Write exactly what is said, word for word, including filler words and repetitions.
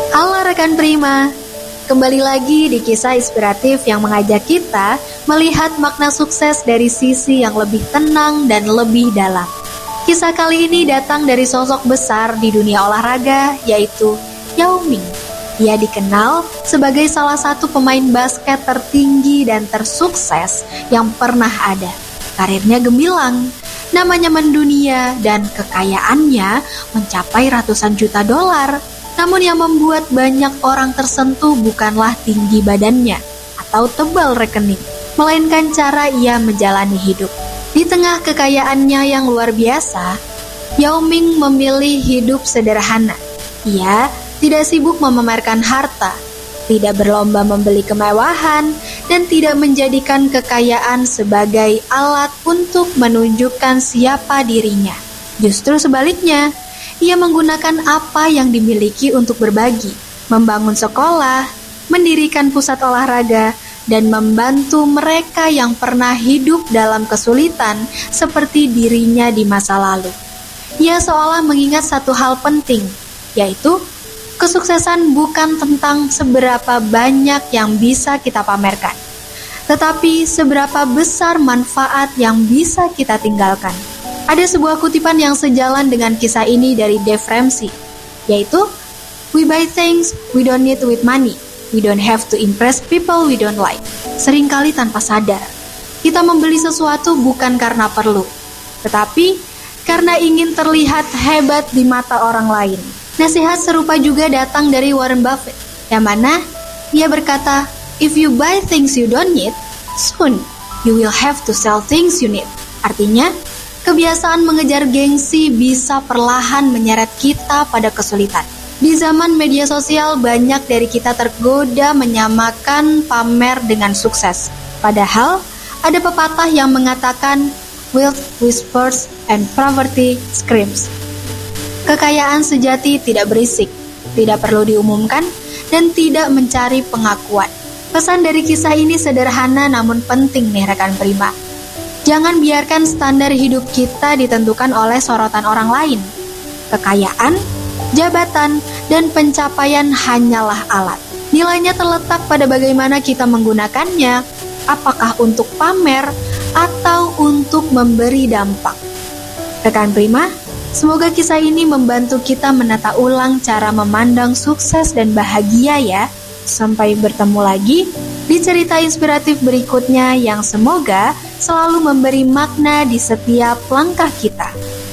Halo rekan Prima, kembali lagi di kisah inspiratif yang mengajak kita melihat makna sukses dari sisi yang lebih tenang dan lebih dalam. Kisah kali ini datang dari sosok besar di dunia olahraga, yaitu Yao Ming. Ia dikenal sebagai salah satu pemain basket tertinggi dan tersukses yang pernah ada. Karirnya gemilang, namanya mendunia, dan kekayaannya mencapai ratusan juta dolar. Namun yang membuat banyak orang tersentuh bukanlah tinggi badannya atau tebal rekening, melainkan cara ia menjalani hidup. Di tengah kekayaannya yang luar biasa, Yao Ming memilih hidup sederhana. Ia tidak sibuk memamerkan harta, tidak berlomba membeli kemewahan, dan tidak menjadikan kekayaan sebagai alat untuk menunjukkan siapa dirinya. Justru sebaliknya, ia menggunakan apa yang dimiliki untuk berbagi, membangun sekolah, mendirikan pusat olahraga, dan membantu mereka yang pernah hidup dalam kesulitan seperti dirinya di masa lalu. Ia seolah mengingat satu hal penting, yaitu kesuksesan bukan tentang seberapa banyak yang bisa kita pamerkan, tetapi seberapa besar manfaat yang bisa kita tinggalkan. Ada sebuah kutipan yang sejalan dengan kisah ini dari Dave Ramsey, yaitu "We buy things we don't need with money. We don't have to impress people we don't like." Seringkali tanpa sadar, kita membeli sesuatu bukan karena perlu, tetapi karena ingin terlihat hebat di mata orang lain. Nasihat serupa juga datang dari Warren Buffett, yang mana ia berkata, "If you buy things you don't need, soon you will have to sell things you need." Artinya, kebiasaan mengejar gengsi bisa perlahan menyeret kita pada kesulitan. Di zaman media sosial, banyak dari kita tergoda menyamakan pamer dengan sukses. Padahal, ada pepatah yang mengatakan, "Wealth whispers and poverty screams." Kekayaan sejati tidak berisik, tidak perlu diumumkan, dan tidak mencari pengakuan. Pesan dari kisah ini sederhana namun penting nih rekan Prima. Jangan biarkan standar hidup kita ditentukan oleh sorotan orang lain. Kekayaan, jabatan, dan pencapaian hanyalah alat. Nilainya terletak pada bagaimana kita menggunakannya, apakah untuk pamer atau untuk memberi dampak. Rekan Prima, semoga kisah ini membantu kita menata ulang cara memandang sukses dan bahagia ya. Sampai bertemu lagi di cerita inspiratif berikutnya yang semoga selalu memberi makna di setiap langkah kita.